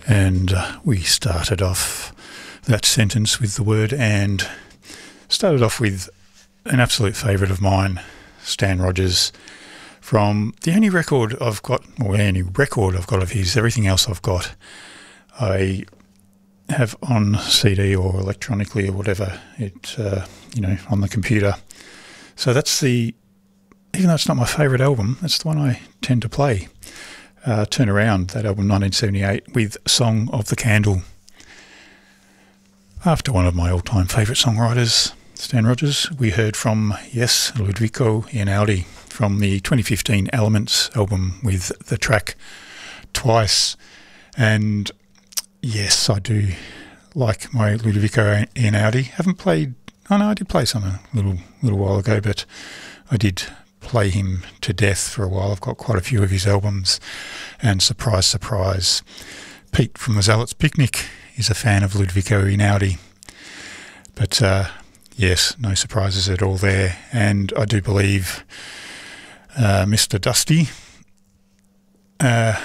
And we started off that sentence with the word and. Started off with an absolute favourite of mine, Stan Rogers, from the only record I've got, or the only record I've got of his. Everything else I've got, I have on CD or electronically or whatever, on the computer. So that's even though it's not my favourite album, that's the one I tend to play. Turn Around, that album 1978, with Song of the Candle. After one of my all-time favourite songwriters, Stan Rogers, we heard from, Ludovico Einaudi from the 2015 Elements album with the track Twice. And yes, I do like my Ludovico Einaudi. I did play some a little while ago, but I did play him to death for a while. I've got quite a few of his albums, and surprise, surprise, Pete from the Zealots Picnic is a fan of Ludovico Einaudi. But yes, no surprises at all there. And I do believe Mr. Dusty, that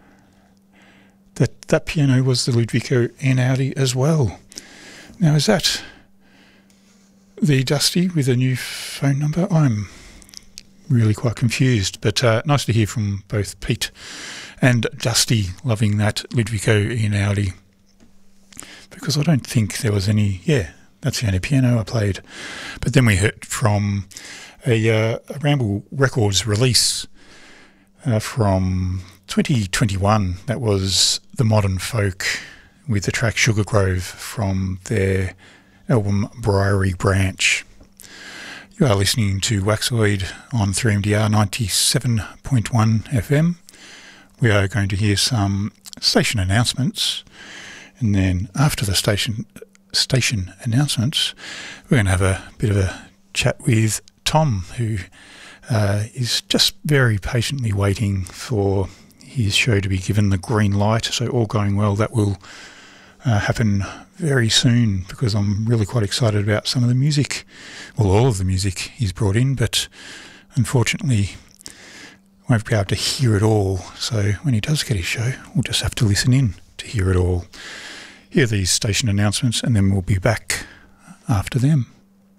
piano was the Ludovico Einaudi as well. Now, is that the Dusty with a new phone number? I'm really quite confused, but nice to hear from both Pete and Dusty loving that Ludovico Einaudi, because I don't think there was any, that's the only piano I played. But then we heard from a Ramble Records release from 2021. That was The Modern Folk with the track Sugar Grove from their album Briary Branch. You are listening to Waxoid on 3MDR 97.1 FM. We are going to hear some station announcements, and then after the station announcements, we're going to have a bit of a chat with Tom, who is just very patiently waiting for his show to be given the green light. So all going well, that will happen very soon, because I'm really quite excited about some of the music, well, all of the music he's brought in, but unfortunately won't be able to hear it all. So when he does get his show, we'll just have to listen in to hear it all. Hear these station announcements, and then we'll be back after them.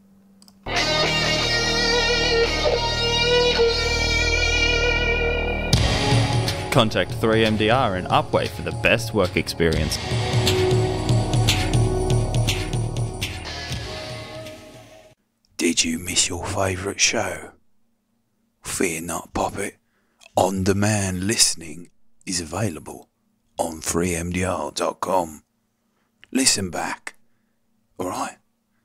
Contact 3MDR in Upwey for the best work experience. Did you miss your favourite show? Fear not, Poppet. On-demand listening is available on 3mdr.com. Listen back. Alright?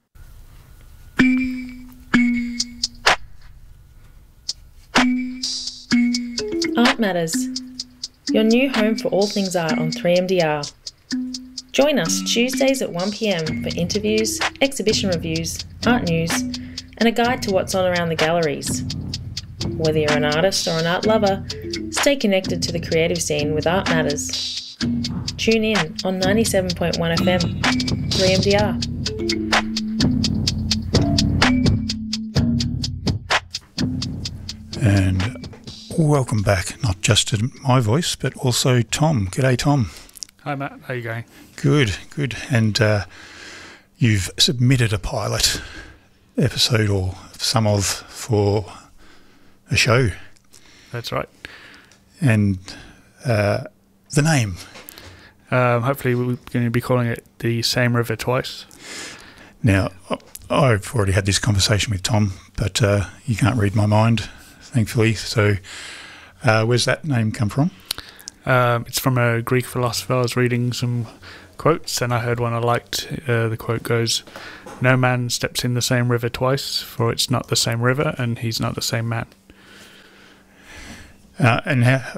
Art Matters, your new home for all things art on 3MDR. Join us Tuesdays at 1pm for interviews, exhibition reviews, art news, and a guide to what's on around the galleries. Whether you're an artist or an art lover, stay connected to the creative scene with Art Matters. Tune in on 97.1 FM, 3MDR. And welcome back, not just to my voice, but also Tom. G'day, Tom. Hi, Matt. How you going? Good. And you've submitted a pilot episode, or some of, for a show. That's right. And the name? Hopefully we're going to be calling it The Same River Twice. Now, I've already had this conversation with Tom, but you can't read my mind, thankfully. So where's that name come from? It's from a Greek philosopher. I was reading some quotes, and I heard one I liked. The quote goes, "No man steps in the same river twice, for it's not the same river, and he's not the same man." And how...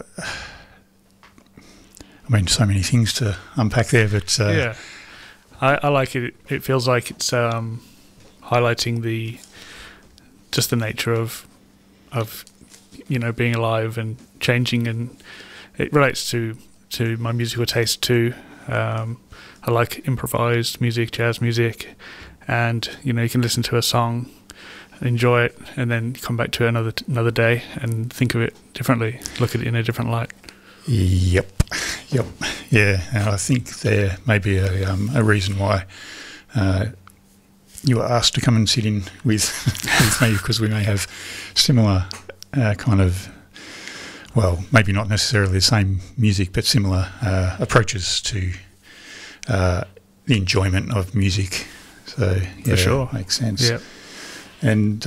I mean, so many things to unpack there, but... yeah, I like it. It feels like it's highlighting the nature of being alive and changing, and it relates to my musical taste too. I like improvised music, jazz music, and you can listen to a song, enjoy it, and then come back to it another day and think of it differently, look at it in a different light. Yep. Yeah, and I think there may be a reason why you were asked to come and sit in with me, because we may have similar kind of, well, maybe not necessarily the same music, but similar approaches to the enjoyment of music. So, yeah, For sure. Makes sense. Yeah. And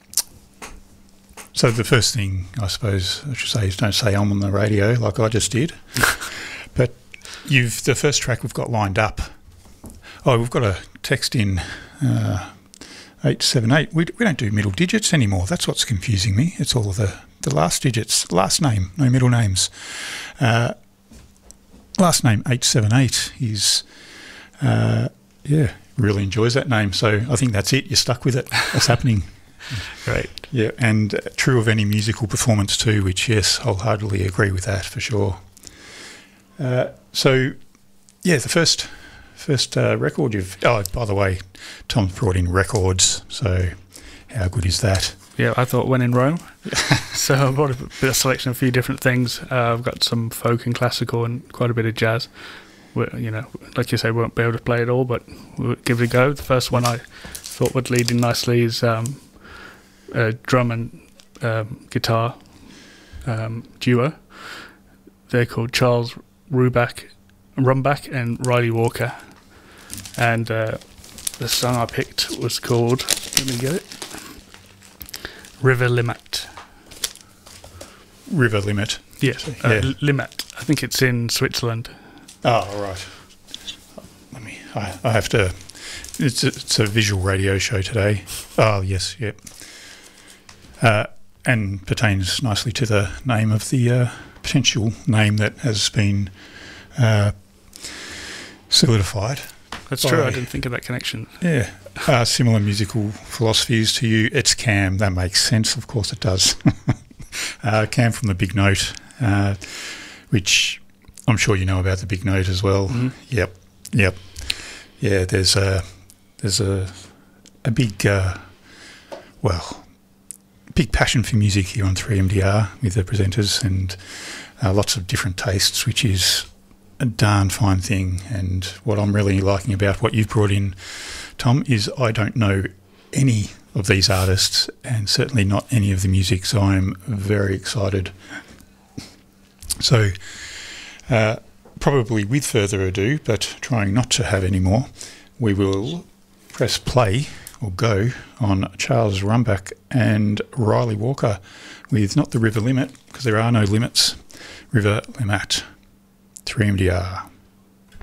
so the first thing I suppose I should say is don't say I'm on the radio like I just did. But the first track we've got lined up. Oh, we've got a text in 878. We don't do middle digits anymore. That's what's confusing me. It's all of the last digits, last name, no middle names. Last name 878 is, really enjoys that name. So I think that's it. You're stuck with it. That's happening. Great. Yeah, and true of any musical performance too, which, yes, wholeheartedly agree with that for sure. So, yeah, the first record you've... Oh, by the way, Tom's brought in records, so how good is that? Yeah, I thought when in Rome. So I brought a bit of selection of a few different things. I've got some folk and classical and quite a bit of jazz. You know, like you say, we won't be able to play it all, but we'll give it a go. The first one I thought would lead in nicely is drum and guitar duo. They're called Charles Rumbach and Riley Walker. And the song I picked was called, let me get it, River Limit. River Limit. Yes, Limit. I think it's in Switzerland. Oh, right. I have to... It's a visual radio show today. Oh, yes, yep. And pertains nicely to the name of the potential name that has been solidified. That's true, I didn't think of that connection. Yeah. Similar musical philosophies to you. It's Cam. That makes sense. Of course it does. Cam from The Big Note, which I'm sure you know about The Big Note as well. Mm-hmm. Yep. Yeah, there's a big, big passion for music here on 3MDR with the presenters, and lots of different tastes, which is a darn fine thing. And what I'm really liking about what you've brought in, Tom, is I don't know any of these artists and certainly not any of the music, so I'm very excited. So probably with further ado, but trying not to have any more, we will press play or go on Charles Rumbach and Riley Walker with not the River Limit, because there are no limits, River Limit, 3MDR.